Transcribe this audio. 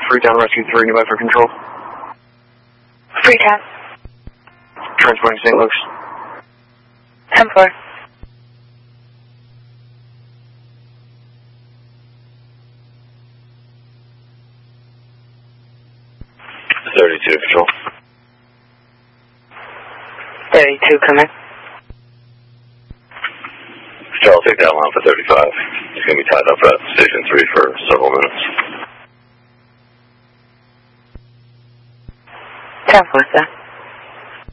Freetown Rescue 3, New Bedford Control. Freetown. Transporting St. Luke's. 10-4. Control. 32, come in. Control, I'll take that line for 35. He's going to be tied up at Station 3 for several minutes. 10-4, sir.